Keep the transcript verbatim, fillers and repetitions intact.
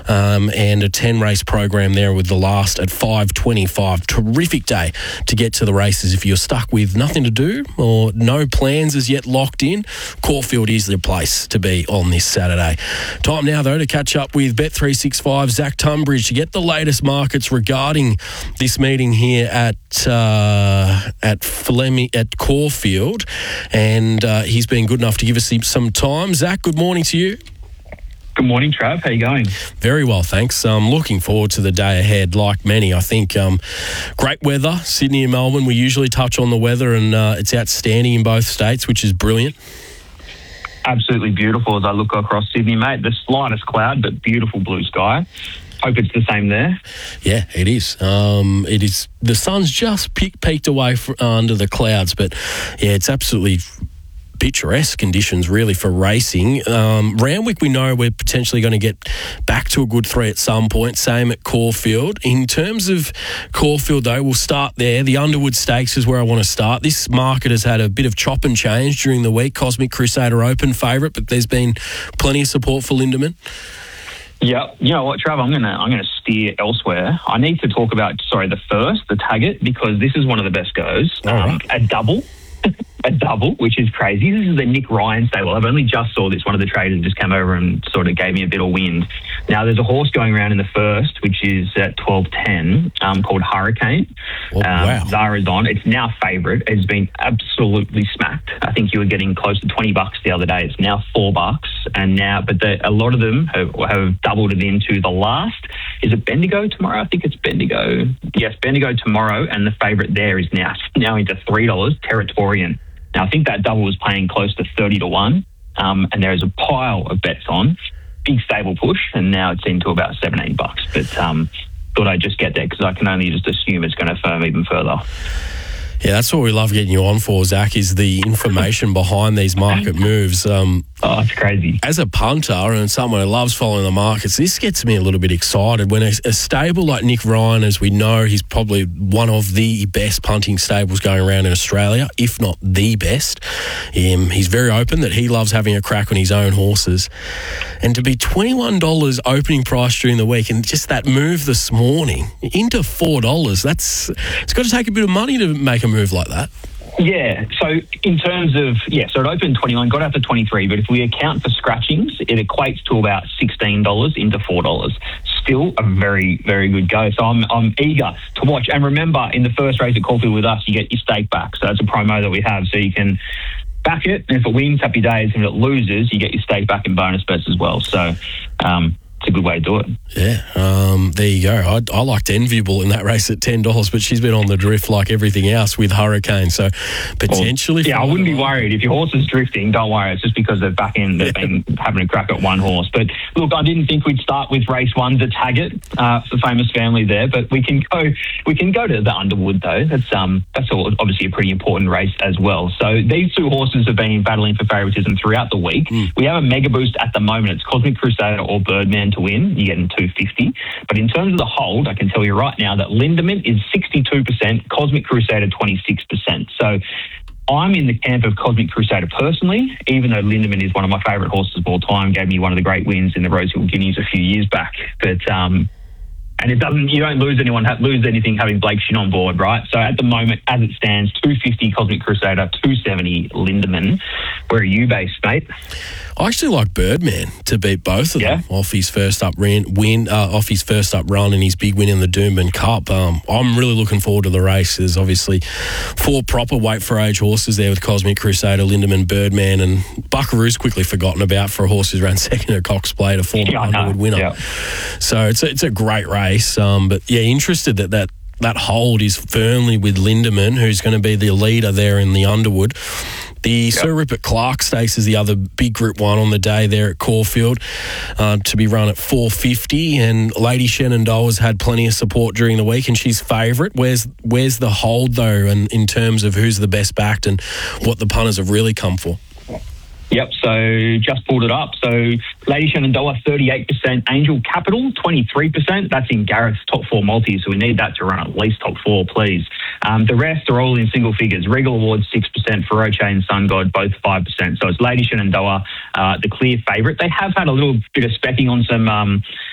um, and a ten-race program there with the last at five twenty-five. Terrific day to get to the races. If you're stuck with nothing to do or no plans as yet locked in, Caulfield is the place to be on this Saturday. Time now, though, to catch up with Bet three sixty-five, Zach Tunbridge, to get the latest markets regarding this meeting here at uh, at Fleming, at Caulfield, and uh, he's been good enough to give us some time. Zach, good morning to you. Good morning, Trav. How you going? Very well, thanks. I'm looking forward to the day ahead, like many. I think um, great weather, Sydney and Melbourne. We usually touch on the weather, and uh, it's outstanding in both states, which is brilliant. Absolutely beautiful as I look across Sydney, mate. The slightest cloud, but beautiful blue sky. Hope it's the same there. Yeah, it is. Um, it is. The sun's just pe- peeked away from under the clouds, but yeah, it's absolutely picturesque conditions really for racing. Um, Randwick, we know we're potentially going to get back to a good three at some point. Same at Caulfield. In terms of Caulfield, though, we'll start there. The Underwood Stakes is where I want to start. This market has had a bit of chop and change during the week. Cosmic Crusader Open favourite, but there's been plenty of support for Lindemann. Yeah, you know what, Trav? I'm gonna I'm gonna steer elsewhere. I need to talk about sorry the first, the Taggart, because this is one of the best goes. All um, right. A double. A double, which is crazy. This is the Nick Ryan stable. I've only just saw this. One of the traders just came over and sort of gave me a bit of wind. Now, there's a horse going around in the first, which is at twelve ten, um, called Hurricane. Oh, um, wow. Zara's on. It's now favourite. It's been absolutely smacked. I think you were getting close to twenty bucks the other day. It's now four bucks. And now, but the, a lot of them have, have doubled it into the last. Is it Bendigo tomorrow? I think it's Bendigo. Yes, Bendigo tomorrow. And the favourite there is now, now into three dollars, Territorian. Now, I think that double was paying close to thirty to one, um, and there is a pile of bets on. Big stable push, and now it's into about seventeen bucks. But um, thought I'd just get there because I can only just assume it's going to firm even further. Yeah, that's what we love getting you on for, Zach, is the information behind these market moves. Um, oh, it's crazy. As a punter and someone who loves following the markets, this gets me a little bit excited. When a, a stable like Nick Ryan, as we know, he's probably one of the best punting stables going around in Australia, if not the best. Um, he's very open that he loves having a crack on his own horses. And to be twenty-one dollars opening price during the week, and just that move this morning into four dollars, that's it's got to take a bit of money to make a move like that. Yeah, so in terms of, yeah, so it opened twenty-one, got out to twenty-three, but if we account for scratchings, it equates to about sixteen dollars into four dollars. Still a very, very good go. So I'm I'm eager to watch. And remember, in the first race at Caulfield with us, you get your stake back. So that's a promo that we have. So you can back it, and if it wins, happy days. And if it loses, you get your stake back in bonus bets as well. So um, it's a good way to do it. Yeah, um, there you go. I, I liked Enviable in that race at ten dollars, but she's been on the drift like everything else with Hurricane. So potentially... Well, yeah, I wouldn't be worried. If your horse is drifting, don't worry. It's just because they're back in, they've yeah. been having a crack at one horse. But look, I didn't think we'd start with race one, the Taggart, uh, the famous family there, but we can go we can go to the Underwood, though. That's um that's obviously a pretty important race as well. So these two horses have been battling for favouritism throughout the week. Mm. We have a mega boost at the moment. It's Cosmic Crusader or Birdman to win. You get in two fifty. But in terms of the hold, I can tell you right now that Lindemann is sixty-two percent, Cosmic Crusader twenty-six percent. So I'm in the camp of Cosmic Crusader personally, even though Lindemann is one of my favourite horses of all time, gave me one of the great wins in the Rosehill Guineas a few years back. But um, and it doesn't, you don't lose anyone, lose anything having Blake Shin on board, right? So at the moment, as it stands, two fifty Cosmic Crusader, two seventy Lindemann. Where are you based, mate? I actually like Birdman to beat both of yeah. them off his first up win, win uh, off his first up run and his big win in the Doomben Cup. Um, I'm really looking forward to the race. There's obviously four proper weight for age horses there with Cosmic Crusader, Lindemann, Birdman, and Buckaroo's quickly forgotten about for a horse who's ran second at Cox Plate, a former yeah, Underwood winner. Yeah. So it's a, it's a great race. Um, but yeah, interested that that. That hold is firmly with Lindemann, who's going to be the leader there in the Underwood. The yep. Sir Rupert Clarke Stakes is the other big Group one on the day there at Caulfield, uh, to be run at four fifty. And Lady Shenandoah's had plenty of support during the week, and she's favourite. Where's where's the hold, though, and in terms of who's the best backed and what the punters have really come for? Yep, so just pulled it up. So Lady Shenandoah, thirty-eight percent. Angel Capital, twenty-three percent. That's in Gareth's top four multi, so we need that to run at least top four, please. Um, the rest are all in single figures. Regal Awards, six percent. Feroce and Sun God, both five percent. So it's Lady Shenandoah, uh, the clear favourite. They have had a little bit of specking on some... Um,